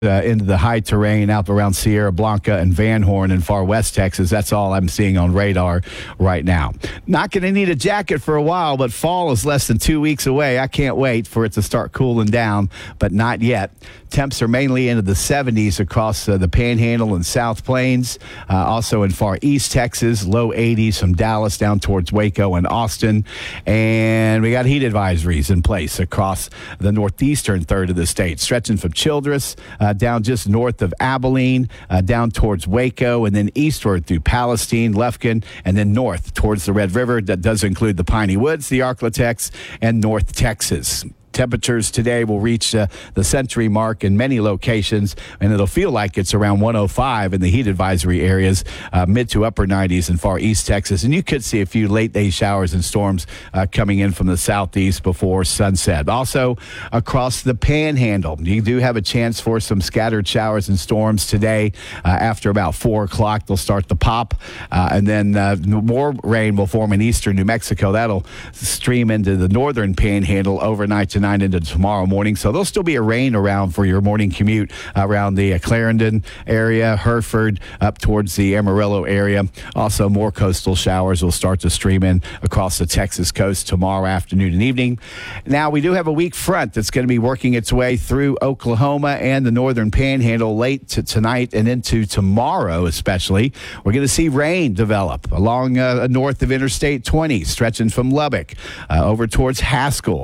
into the high terrain out around Sierra Blanca and Van Horn in far west Texas. That's all I'm seeing on radar right now. Not going to need a jacket for a while, but fall is less than 2 weeks away. I can't wait for it to start cooling down, but not yet. Temps are mainly into the 70s across the Panhandle and South Plains. Also in far east Texas, low 80s from Dallas down towards Waco and Austin. And we got heat advisories in place across the northeastern third of the state, stretching from Childress down just north of Abilene, down towards Waco, and then eastward through Palestine, Lufkin, and then north towards the Red River. That does include the Piney Woods, the Arklatex, and North Texas. Temperatures today will reach the century mark in many locations, and it'll feel like it's around 105 in the heat advisory areas, mid to upper 90s in far east Texas. And you could see a few late-day showers and storms coming in from the southeast before sunset. Also, across the Panhandle, you do have a chance for some scattered showers and storms today. After about 4 o'clock, they'll start to pop, and then more rain will form in eastern New Mexico. That'll stream into the northern Panhandle overnight tonight into tomorrow morning. So there'll still be a rain around for your morning commute around the Clarendon area, Hereford, up towards the Amarillo area. Also, more coastal showers will start to stream in across the Texas coast tomorrow afternoon and evening. Now, we do have a weak front that's going to be working its way through Oklahoma and the northern Panhandle late to tonight and into tomorrow especially. We're going to see rain develop along north of Interstate 20, stretching from Lubbock over towards Haskell,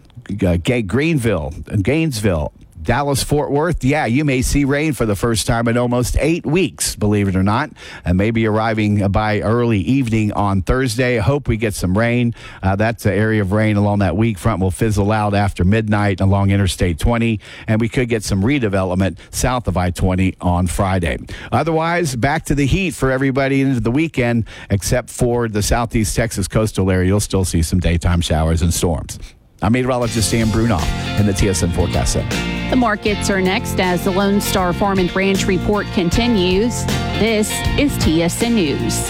Greenville and Gainesville, Dallas, Fort Worth. Yeah, you may see rain for the first time in almost 8 weeks, believe it or not, and maybe arriving by early evening on Thursday. I hope we get some rain. That's an area of rain along that weak front will fizzle out after midnight along Interstate 20, and we could get some redevelopment south of I-20 on Friday. Otherwise, back to the heat for everybody into the weekend, except for the southeast Texas coastal area. You'll still see some daytime showers and storms. I'm meteorologist Sam Brunoff in the TSN Forecast Center. The markets are next as the Lone Star Farm and Ranch report continues. This is TSN News.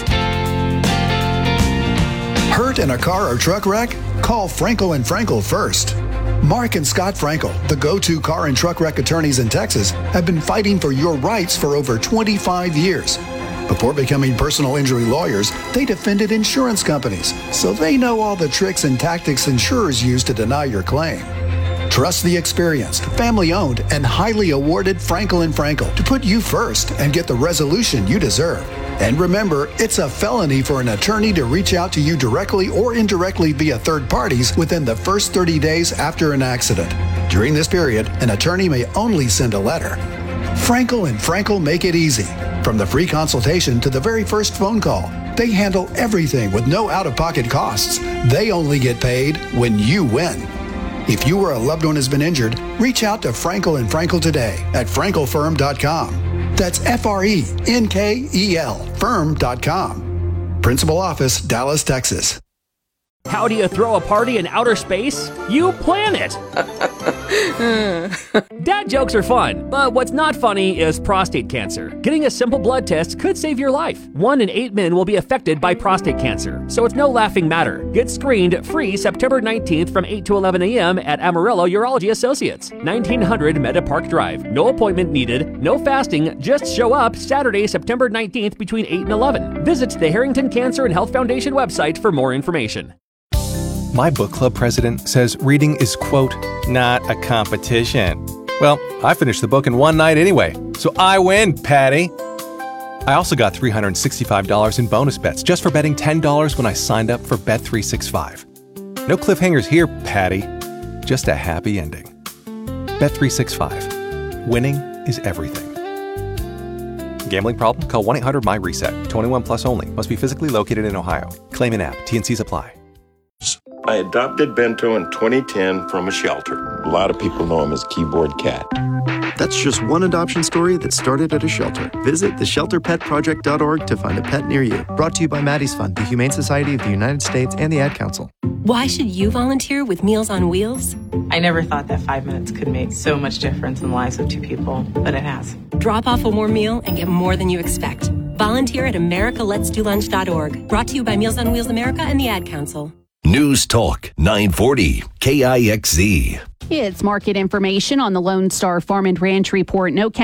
Hurt in a car or truck wreck? Call Frankel & Frankel first. Mark and Scott Frankel, the go-to car and truck wreck attorneys in Texas, have been fighting for your rights for over 25 years. Before becoming personal injury lawyers, they defended insurance companies, so they know all the tricks and tactics insurers use to deny your claim. Trust the experienced, family-owned, and highly awarded Frankel & Frankel to put you first and get the resolution you deserve. And remember, it's a felony for an attorney to reach out to you directly or indirectly via third parties within the first 30 days after an accident. During this period, an attorney may only send a letter. Frankel & Frankel make it easy. From the free consultation to the very first phone call, they handle everything with no out-of-pocket costs. They only get paid when you win. If you or a loved one has been injured, reach out to Frankel & Frankel today at frankelfirm.com. That's F-R-E-N-K-E-L firm.com. Principal office, Dallas, Texas. How do you throw a party in outer space? You plan it! Dad jokes are fun, but what's not funny is prostate cancer. Getting a simple blood test could save your life. 1 in 8 men will be affected by prostate cancer, so it's no laughing matter. Get screened free September 19th from 8 to 11 a.m. at Amarillo Urology Associates, 1900 Meta Park Drive. No appointment needed, no fasting, just show up Saturday, September 19th between 8 and 11. Visit the Harrington Cancer and Health Foundation website for more information. My book club president says reading is, quote, not a competition. Well, I finished the book in one night anyway, so I win, Patty. I also got $365 in bonus bets just for betting $10 when I signed up for Bet365. No cliffhangers here, Patty. Just a happy ending. Bet365. Winning is everything. Gambling problem? Call 1-800-MY-RESET. 21 plus only. Must be physically located in Ohio. Claim in app. T&Cs apply. I adopted Bento in 2010 from a shelter. A lot of people know him as Keyboard Cat. That's just one adoption story that started at a shelter. Visit theshelterpetproject.org to find a pet near you. Brought to you by Maddie's Fund, the Humane Society of the United States, and the Ad Council. Why should you volunteer with Meals on Wheels? I never thought that 5 minutes could make so much difference in the lives of 2 people, but it has. Drop off a warm meal and get more than you expect. Volunteer at americaletsdolunch.org. Brought to you by Meals on Wheels America and the Ad Council. News Talk 940 KIXZ. It's market information on the Lone Star Farm and Ranch Report. No